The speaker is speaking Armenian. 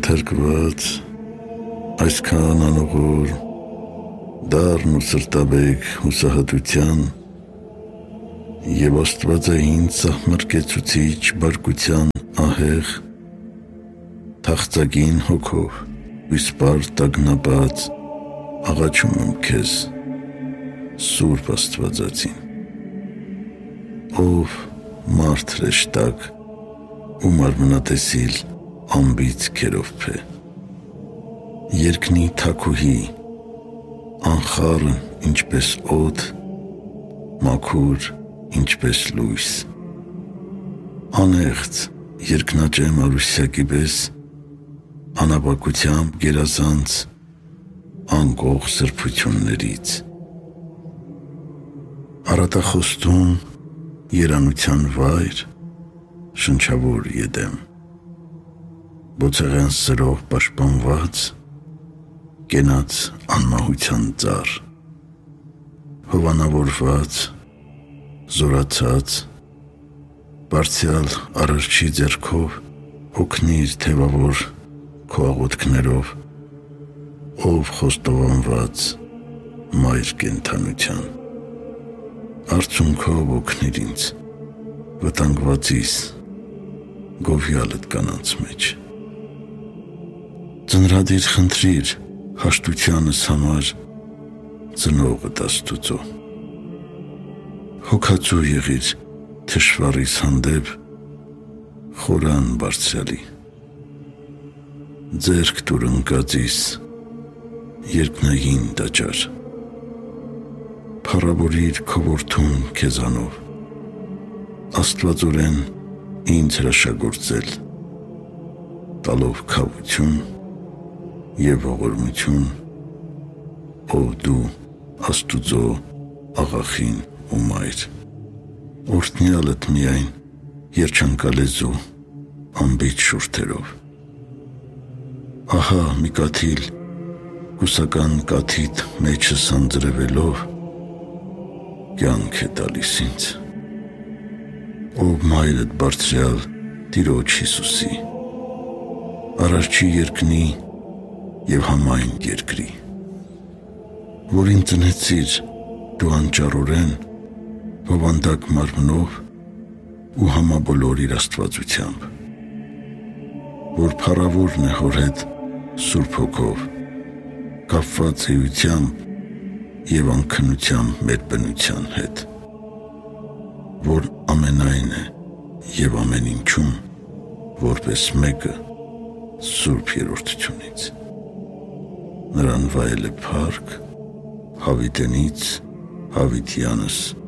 ենթարկված այսքան անողոր դառն ու սրտաբեկ հուսահատության և աստվածային սահմռկեցուցիչ բարկության ահեղ թախծագին հոգով վիսպար տագնապած աղաչում եմ քեզ, Սուրբ Աստվածածին, ով մարդ հրեշտակ ու մարմնատեսիլ անբիծ քերովփ է, երկնի թագուհի, անխառն ինչպես օդ, մաքուր ինչպես լույս, անեղծ երկնաճեմ Արուսյակի պես, անապակությամբ գերազանց անկող սրբություններից, առատախոստում երանության վայր, շնչավոր Եդեմ, բոցեղեն սրով պաշտպանված, կենաց անմահության ծառ, հովանավորված, զորացած, բարձյալ Արարչի ձեռքով օգնիր թևավոր քո աղոթքներով, ով խոստովանված մայր կենդանության, արցունքով օգնիր ինձ, վտանգվածիս, գովյալդ կանանց մեջ, ծնրադիր խնդրիր հաշտությանս համար ծնողդ Աստուծո, հոգածու եղիր թշվառիս հանդեպ խորան բարձրալի, ձեռք տուր ընկածիս երկնային տաճար, փառավորիր քո որդուն քեզանով, աստվածորեն ինձ հրաշագործել, տալով քավություն և ողորմություն, ով դու Աստուծո աղախին ու մայր, օրհնյալդ միայն երջանկալեզու անբիծ շուրթերով, ահա մի կաթիլ կուսական կաթիդ մեջս անձրևելով կյանք է տալիս ինձ, ով մայրդ բարձրյալ Տիրոջ Հիսուսի, Արարչի երկնի և համայն երկրի, որին ծնեցիր դու անճառորեն, հովանդակ մարմնով ու համաբոլոր իր աստվածությամբ, որ փառավորն է հոր հետ Սուրբ Հոգով, կապված էությամբ և անքնությամբ մեր բնության հետ, որ ամենայն է և ամեն ինչում, որպես մեկը Սուրբ Երրորդությունից, նրան վայել է փառք հավիտենից հավիտյանս